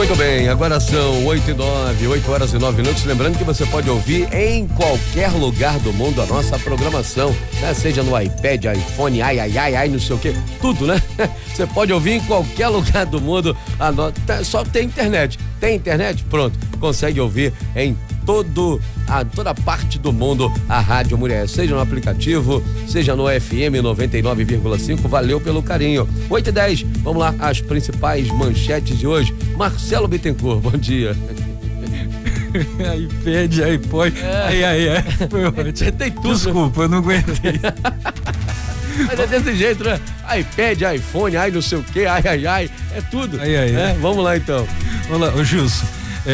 Muito bem, agora são 8 horas e 9 minutos. Lembrando que você pode ouvir em qualquer lugar do mundo a nossa programação, né? Seja no iPad, iPhone, não sei o que, tudo, né? Você pode ouvir em qualquer lugar do mundo. Só tem internet. Tem internet? Pronto. Consegue ouvir em toda parte do mundo a Rádio Muriaé, seja no aplicativo, seja no FM 99,5. Valeu pelo carinho. 8h10, vamos lá, as principais manchetes de hoje. Marcelo Bittencourt, bom dia. iPad, iPod, Tem tudo. Desculpa, eu não aguentei. Mas é desse jeito, né? iPad, iPhone, não sei o que, é tudo. Vamos lá então. Vamos lá, ô Gilson,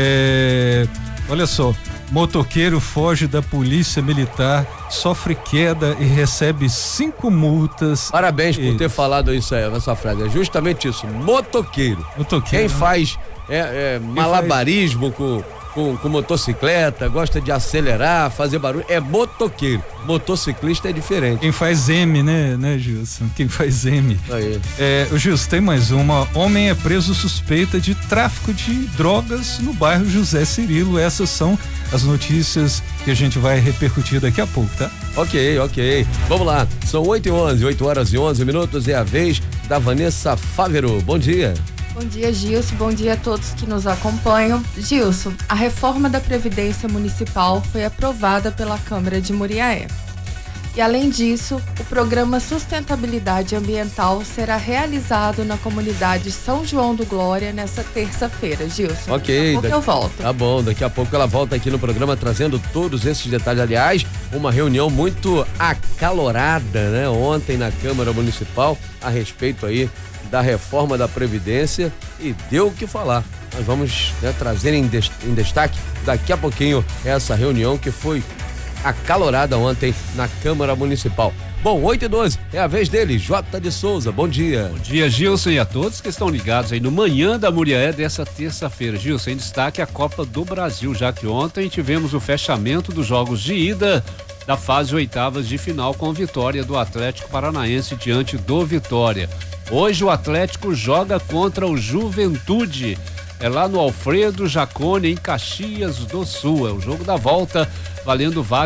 olha só, motoqueiro foge da polícia militar, sofre queda e recebe 5 multas. Parabéns por ter falado isso aí, essa frase. É justamente isso, motoqueiro. Quem faz malabarismo com motocicleta, gosta de acelerar, fazer barulho, é motoqueiro. Motociclista é diferente. Quem faz M, né, Gilson? Quem faz M. Aí. O Gilson, tem mais uma. Homem é preso suspeita de tráfico de drogas no bairro José Cirilo. Essas são as notícias que a gente vai repercutir daqui a pouco, tá? Ok. Vamos lá. São 8h11, 8 horas e 11 minutos. É a vez da Vanessa Fávero. Bom dia. Bom dia, Gilson. Bom dia a todos que nos acompanham. Gilson, a reforma da Previdência Municipal foi aprovada pela Câmara de Muriaé. E, além disso, o programa Sustentabilidade Ambiental será realizado na comunidade São João do Glória nessa terça-feira, Gilson. Ok. Daqui a pouco eu volto. Tá bom, daqui a pouco ela volta aqui no programa trazendo todos esses detalhes. Aliás, uma reunião muito acalorada, né? Ontem na Câmara Municipal a respeito aí da reforma da Previdência e deu o que falar. Nós vamos trazer em destaque daqui a pouquinho essa reunião que foi acalorada ontem na Câmara Municipal. Bom, 8h12, é a vez dele, J. de Souza, bom dia. Bom dia, Gilson, e a todos que estão ligados aí no Manhã da Muriaé dessa terça-feira. Gilson, em destaque a Copa do Brasil, já que ontem tivemos o fechamento dos jogos de ida da fase oitavas de final com vitória do Atlético Paranaense diante do Vitória. Hoje o Atlético joga contra o Juventude, lá no Alfredo Jaconi, em Caxias do Sul. É o jogo da volta, valendo vaga